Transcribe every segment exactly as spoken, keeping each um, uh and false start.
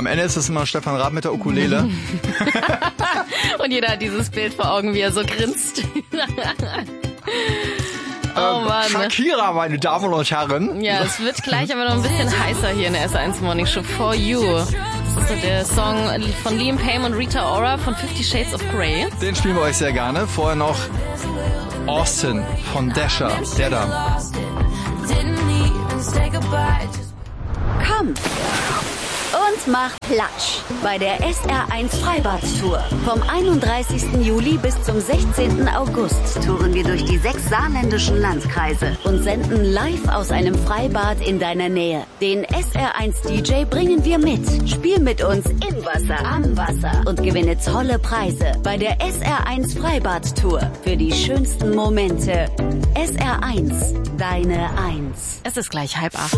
Am Ende ist es immer Stefan Raab mit der Ukulele. Und jeder hat dieses Bild vor Augen, wie er so grinst. Oh Mann. Shakira, meine Damen und Herren. Ja, es wird gleich aber noch ein bisschen heißer hier in der S eins Morning Show. For You. Das ist so der Song von Liam Payne und Rita Ora von Fifty Shades of Grey. Den spielen wir euch sehr gerne. Vorher noch Austin von Dasher. Der da. Komm und mach Platsch bei der S R eins Freibad-Tour. Vom einunddreißigsten Juli bis zum sechzehnten August touren wir durch die sechs saarländischen Landkreise und senden live aus einem Freibad in deiner Nähe. Den S R eins D J bringen wir mit. Spiel mit uns im Wasser, am Wasser und gewinne tolle Preise bei der S R eins Freibad-Tour. Für die schönsten Momente. S R eins, deine Eins. Es ist gleich halb acht.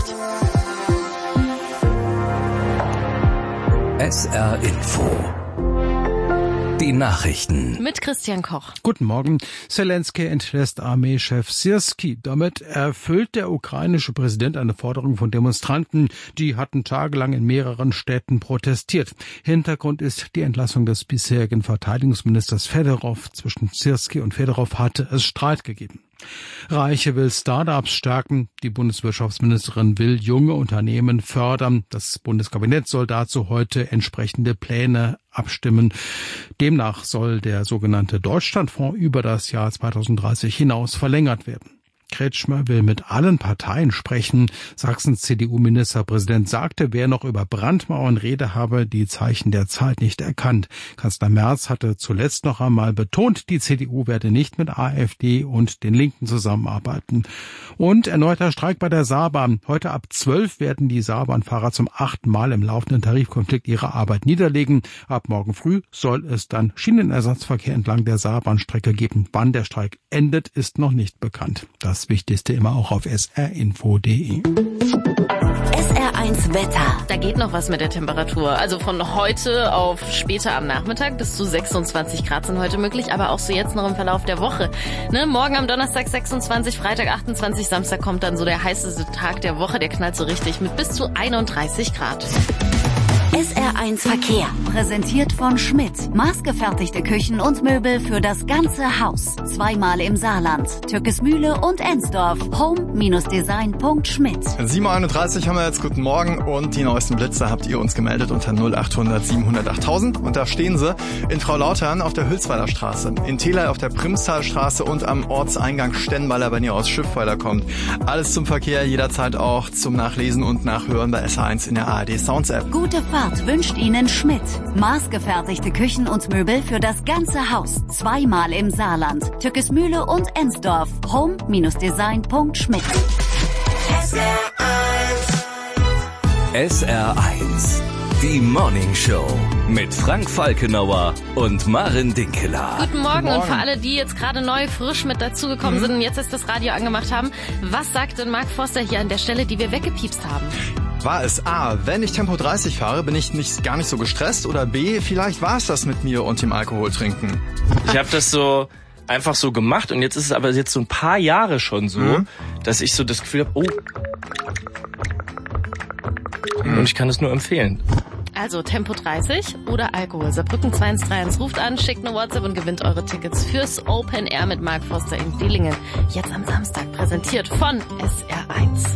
S R Info. Die Nachrichten. Mit Christian Koch. Guten Morgen. Zelensky entlässt Armeechef Syrski. Damit erfüllt der ukrainische Präsident eine Forderung von Demonstranten. Die hatten tagelang in mehreren Städten protestiert. Hintergrund ist die Entlassung des bisherigen Verteidigungsministers Fedorov. Zwischen Syrski und Fedorov hatte es Streit gegeben. Reiche will Start-ups stärken. Die Bundeswirtschaftsministerin will junge Unternehmen fördern. Das Bundeskabinett soll dazu heute entsprechende Pläne abstimmen. Demnach soll der sogenannte Deutschlandfonds über das Jahr zweitausenddreißig hinaus verlängert werden. Kretschmer will mit allen Parteien sprechen. Sachsens C D U-Ministerpräsident sagte, wer noch über Brandmauern Rede habe, die Zeichen der Zeit nicht erkannt. Kanzler Merz hatte zuletzt noch einmal betont, die C D U werde nicht mit AfD und den Linken zusammenarbeiten. Und erneuter Streik bei der Saarbahn. Heute ab zwölf werden die Saarbahnfahrer zum achten Mal im laufenden Tarifkonflikt ihre Arbeit niederlegen. Ab morgen früh soll es dann Schienenersatzverkehr entlang der Saarbahnstrecke geben. Wann der Streik endet, ist noch nicht bekannt. Das Das Wichtigste immer auch auf s r info punkt d e. S R eins Wetter. Da geht noch was mit der Temperatur. Also von heute auf später am Nachmittag bis zu sechsundzwanzig Grad sind heute möglich, aber auch so jetzt noch im Verlauf der Woche. Ne, morgen am Donnerstag sechsundzwanzig, Freitag achtundzwanzig, Samstag kommt dann so der heißeste Tag der Woche. Der knallt so richtig mit bis zu einunddreißig Grad. S R eins Verkehr, präsentiert von Schmidt. Maßgefertigte Küchen und Möbel für das ganze Haus. Zweimal im Saarland. Türkismühle und Ensdorf. home Design punkt schmidt. sieben Uhr einunddreißig haben wir jetzt. Guten Morgen und die neuesten Blitze habt ihr uns gemeldet unter null achthundert siebenhundertachttausend. Und da stehen sie in Frau Lautern auf der Hülsweiler Straße, in Thelay auf der Primstalstraße und am Ortseingang Stennweiler, wenn ihr aus Schiffweiler kommt. Alles zum Verkehr, jederzeit auch zum Nachlesen und Nachhören bei S R eins in der A R D Sounds App. Gute Fahrt wünscht Ihnen Schmidt. Maßgefertigte Küchen und Möbel für das ganze Haus. Zweimal im Saarland. Türkismühle und Ensdorf. home Design punkt schmidt. S R eins. Die Morning Show mit Frank Falkenauer und Maren Dinkeler. Guten Morgen, Guten Morgen. Und für alle, die jetzt gerade neu frisch mit dazugekommen mhm. sind und jetzt erst das Radio angemacht haben, was sagt denn Mark Forster hier an der Stelle, die wir weggepiepst haben? War es A, wenn ich Tempo dreißig fahre, bin ich nicht, gar nicht so gestresst? Oder B, vielleicht war es das mit mir und dem Alkoholtrinken? Ich habe das so einfach so gemacht und jetzt ist es aber jetzt so ein paar Jahre schon so, mhm. dass ich so das Gefühl habe, oh, mhm. und ich kann es nur empfehlen. Also Tempo dreißig oder Alkohol. Saarbrücken zwei eins drei eins ruft an, schickt eine WhatsApp und gewinnt eure Tickets fürs Open Air mit Mark Forster in Dillingen. Jetzt am Samstag präsentiert von S R eins.